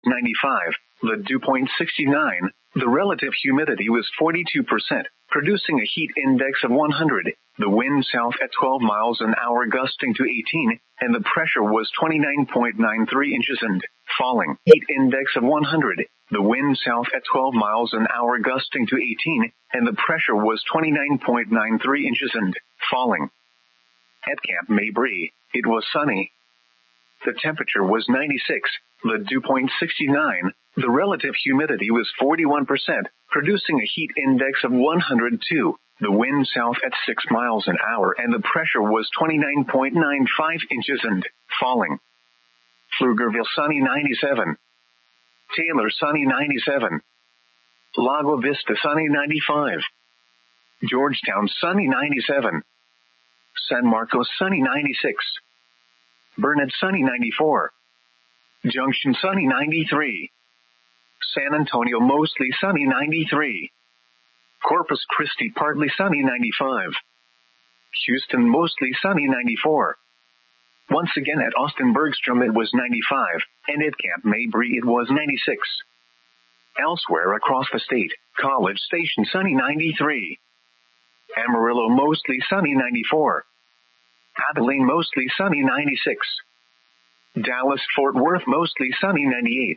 95. The dew point 69. The relative humidity was 42%, producing a heat index of 100. The wind south at 12 miles an hour gusting to 18, and the pressure was 29.93 inches and falling. Heat index of 100. The wind south at 12 miles an hour gusting to 18, and the pressure was 29.93 inches and falling. At Camp Mabry, it was sunny. The temperature was 96, the dew point 69, the relative humidity was 41%, producing a heat index of 102, the wind south at 6 miles an hour and the pressure was 29.95 inches and falling. Pflugerville sunny 97. Taylor sunny 97. Lago Vista sunny 95. Georgetown sunny 97. San Marcos sunny 96. Burnett sunny 94. Junction sunny 93. San Antonio mostly sunny 93. Corpus Christi partly sunny 95. Houston mostly sunny 94. Once again at Austin Bergstrom it was 95, and at Camp Mabry it was 96. Elsewhere across the state, College Station sunny 93. Amarillo mostly sunny 94. Abilene mostly sunny 96. Dallas-Fort Worth mostly sunny 98.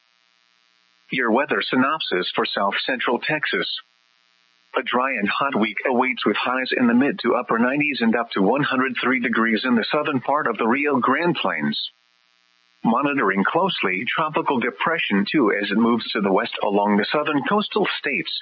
Your weather synopsis for South Central Texas. A dry and hot week awaits with highs in the mid to upper 90s and up to 103 degrees in the southern part of the Rio Grande Plains. Monitoring closely Tropical Depression 2 as it moves to the west along the southern coastal states.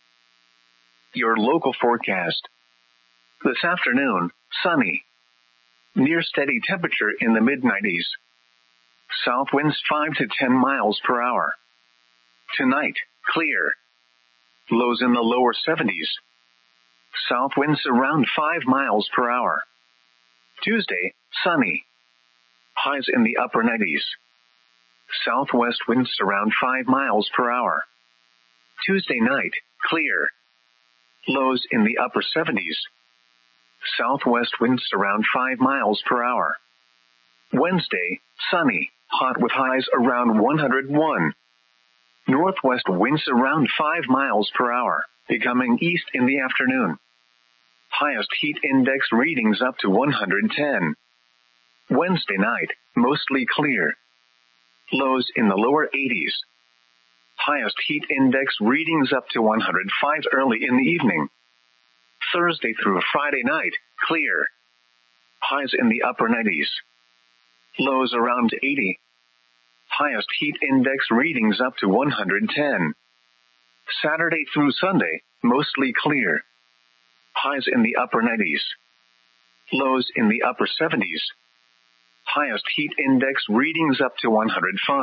Your local forecast. This afternoon, sunny. Near steady temperature in the mid-90s. South winds 5 to 10 miles per hour. Tonight, clear. Lows in the lower 70s. South winds around 5 miles per hour. Tuesday, sunny. Highs in the upper 90s. Southwest winds around 5 miles per hour. Tuesday night, clear. Lows in the upper 70s. Southwest winds around 5 miles per hour. Wednesday, sunny, hot with highs around 101. Northwest winds around 5 miles per hour, becoming east in the afternoon. Highest heat index readings up to 110. Wednesday night, mostly clear. Lows in the lower 80s. Highest heat index readings up to 105 early in the evening. Thursday through Friday night, clear. Highs in the upper 90s. Lows around 80. Highest heat index readings up to 110. Saturday through Sunday, mostly clear. Highs in the upper 90s. Lows in the upper 70s. Highest heat index readings up to 105.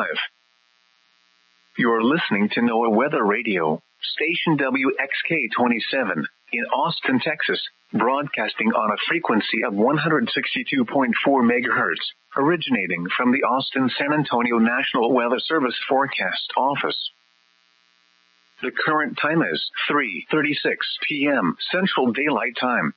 You're listening to NOAA Weather Radio, station WXK-27, in Austin, Texas, broadcasting on a frequency of 162.4 megahertz, originating from the Austin-San Antonio National Weather Service Forecast Office. The current time is 3:36 p.m. Central Daylight Time.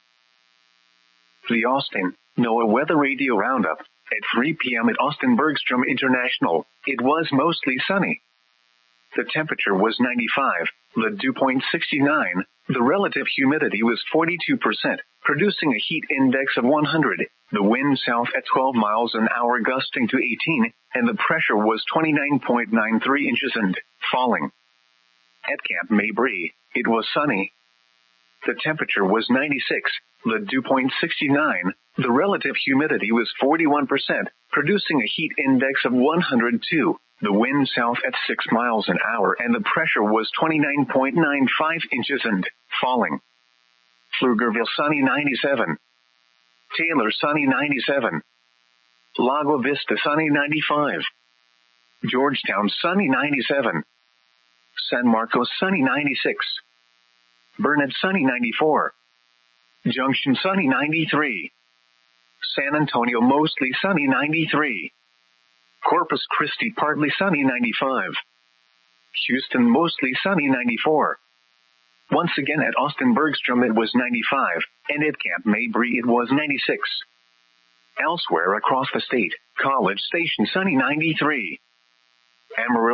The Austin NOAA Weather Radio Roundup. At 3 p.m. at Austin Bergstrom International, it was mostly sunny. The temperature was 95, the dew point 69, the relative humidity was 42%, producing a heat index of 100, the wind south at 12 miles an hour gusting to 18, and the pressure was 29.93 inches and falling. At Camp Mabry, it was sunny. The temperature was 96, the dew point 69, the relative humidity was 41%, producing a heat index of 102, the wind south at 6 miles an hour and the pressure was 29.95 inches and falling. Pflugerville sunny 97. Taylor sunny 97. Lago Vista sunny 95. Georgetown sunny 97. San Marcos sunny 96. Burnett sunny 94. Junction sunny 93. San Antonio mostly sunny 93. Corpus Christi partly sunny 95. Houston mostly sunny 94. Once again at Austin Bergstrom it was 95, and at Camp Mabry it was 96. Elsewhere across the state, College Station sunny 93. Amarillo